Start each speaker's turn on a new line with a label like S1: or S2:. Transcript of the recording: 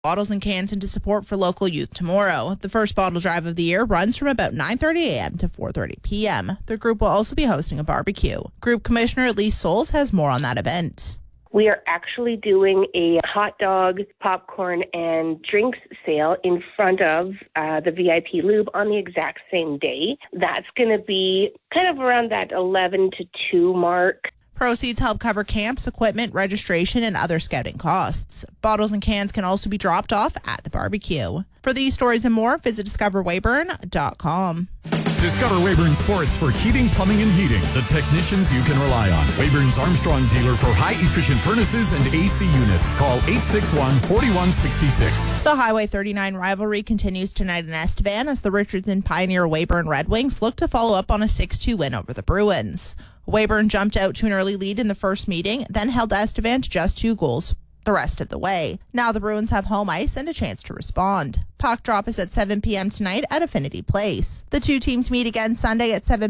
S1: Bottles and cans into support for local youth tomorrow. The first bottle drive of the year runs from about 9:30 a.m. to 4:30 p.m. The group will also be hosting a barbecue. Group Commissioner Elise Souls has more on that event.
S2: We are actually doing a hot dog, popcorn, and drinks sale in front of the VIP Lube on the exact same day. That's going to be kind of around that 11 to 2 mark.
S1: Proceeds help cover camps, equipment, registration, and other scouting costs. Bottles and cans can also be dropped off at the barbecue. For these stories and more, visit discoverweyburn.com.
S3: Discover Weyburn Sports for heating, plumbing, and heating. The technicians you can rely on. Weyburn's Armstrong dealer for high-efficient furnaces and AC units. Call 861-4166.
S1: The Highway 39 rivalry continues tonight in Estevan as the Richardson Pioneer Weyburn Red Wings look to follow up on a 6-2 win over the Bruins. Weyburn jumped out to an early lead in the first meeting, then held Estevan to just 2 goals the rest of the way. Now the Bruins have home ice and a chance to respond. Puck drop is at 7 p.m. tonight at Affinity Place. The two teams meet again Sunday at 7